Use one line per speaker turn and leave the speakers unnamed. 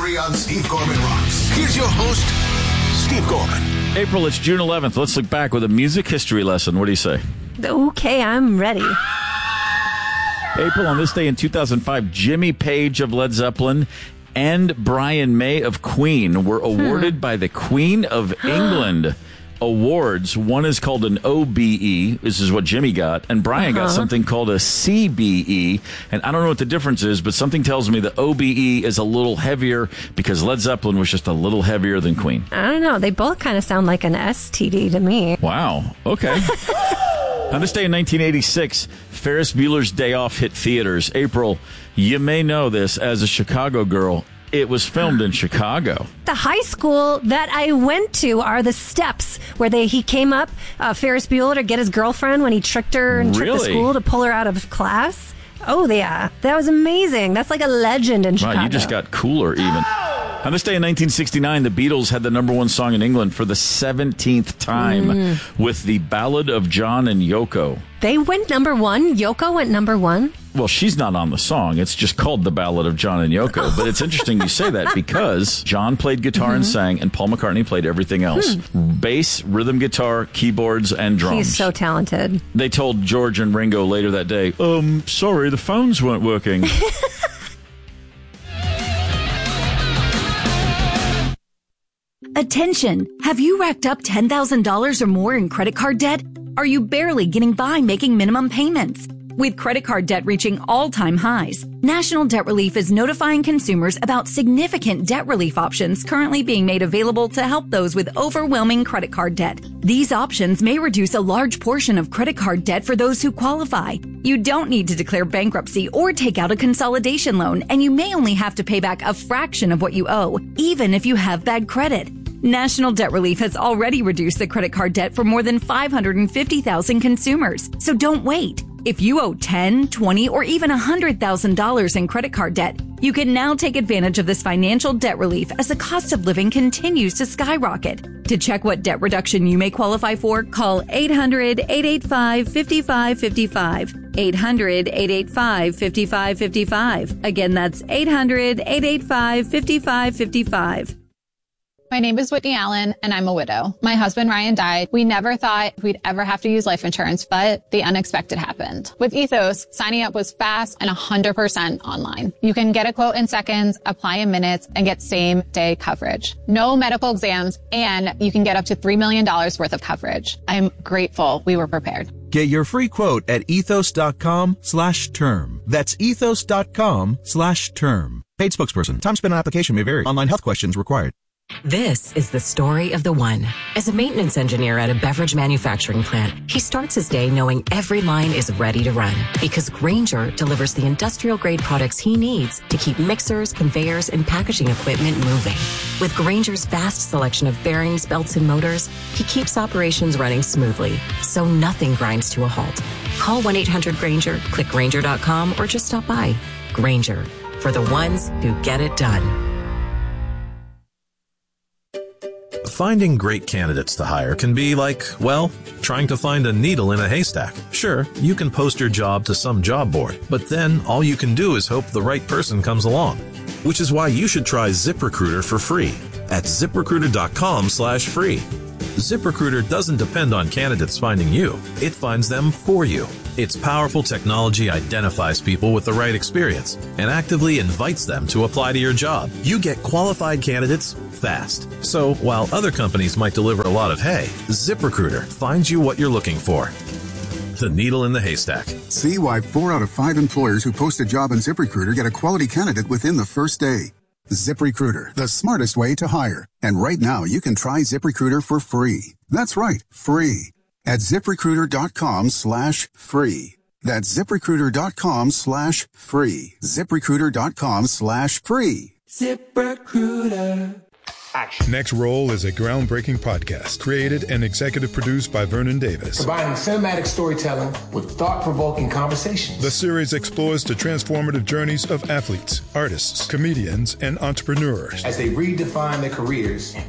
agree on Steve Gorman Rocks. Here's your host, Steve Gorman.
April, it's June 11th. Let's look back with a music history lesson. What do you say?
Okay, I'm ready.
April, on this day in 2005, Jimmy Page of Led Zeppelin and Brian May of Queen were awarded by the Queen of England awards. One is called an OBE. This is what Jimmy got. And Brian got something called a CBE. And I don't know what the difference is, but something tells me the OBE is a little heavier because Led Zeppelin was just a little heavier than Queen.
I don't know. They both kind of sound like an STD to me.
Wow. Okay. On this day in 1986, Ferris Bueller's Day Off hit theaters. April, you may know this as a Chicago girl. It was filmed in Chicago.
The high school that I went to are the steps where he came up, Ferris Bueller, to get his girlfriend when he tricked her and tricked the school to pull her out of class. Oh, yeah. That was amazing. That's like a legend in Chicago.
Wow, you just got cooler even. On this day in 1969, the Beatles had the number one song in England for the 17th time with the Ballad of John and Yoko.
They went number one? Yoko went number one?
Well, she's not on the song. It's just called The Ballad of John and Yoko. But it's interesting you say that because John played guitar and sang, and Paul McCartney played everything else. Bass, rhythm guitar, keyboards, and drums.
He's so talented.
They told George and Ringo later that day, sorry, the phones weren't working.
Attention! Have you racked up $10,000 or more in credit card debt? Are you barely getting by making minimum payments? With credit card debt reaching all-time highs, National Debt Relief is notifying consumers about significant debt relief options currently being made available to help those with overwhelming credit card debt. These options may reduce a large portion of credit card debt for those who qualify. You don't need to declare bankruptcy or take out a consolidation loan, and you may only have to pay back a fraction of what you owe, even if you have bad credit. National Debt Relief has already reduced the credit card debt for more than 550,000 consumers, so don't wait. If you owe $10,000, $20,000, or even $100,000 in credit card debt, you can now take advantage of this financial debt relief as the cost of living continues to skyrocket. To check what debt reduction you may qualify for, call 800-885-5555. 800-885-5555. Again, that's 800-885-5555.
My name is Whitney Allen, and I'm a widow. My husband, Ryan, died. We never thought we'd ever have to use life insurance, but the unexpected happened. With Ethos, signing up was fast and 100% online. You can get a quote in seconds, apply in minutes, and get same-day coverage. No medical exams, and you can get up to $3 million worth of coverage. I'm grateful we were prepared.
Get your free quote at ethos.com/term. That's ethos.com/term. Paid spokesperson. Time spent on application may vary. Online health questions required.
This is the story of the one. As a maintenance engineer at a beverage manufacturing plant, he starts his day knowing every line is ready to run because Grainger delivers the industrial-grade products he needs to keep mixers, conveyors, and packaging equipment moving. With Grainger's vast selection of bearings, belts, and motors, he keeps operations running smoothly, so nothing grinds to a halt. Call 1-800-GRAINGER, click Grainger.com, or just stop by. Grainger, for the ones who get it done.
Finding great candidates to hire can be like, well, trying to find a needle in a haystack. Sure, you can post your job to some job board, but then all you can do is hope the right person comes along. Which is why you should try ZipRecruiter for free at ZipRecruiter.com/free. ZipRecruiter doesn't depend on candidates finding you. It finds them for you. Its powerful technology identifies people with the right experience and actively invites them to apply to your job. You get qualified candidates fast. So while other companies might deliver a lot of hay, ZipRecruiter finds you what you're looking for. The needle in the haystack.
See why 4 out of 5 employers who post a job on ZipRecruiter get a quality candidate within the first day. ZipRecruiter, the smartest way to hire. And right now, you can try ZipRecruiter for free. That's right, free. At ZipRecruiter.com/free. That's ZipRecruiter.com/free. ZipRecruiter.com/free.
ZipRecruiter. Action. Next Roll is a groundbreaking podcast created and executive produced by Vernon Davis.
Combining cinematic storytelling with thought-provoking conversations.
The series explores the transformative journeys of athletes, artists, comedians, and entrepreneurs
as they redefine their careers